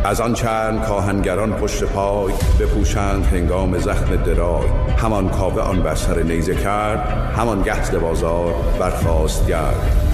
از آن چند کاهنگران پشت پای بپوشند هنگام زخم درای. همان کاوه آن بر سر نیزه کرد، همان گه ز بازار برخاست گرد.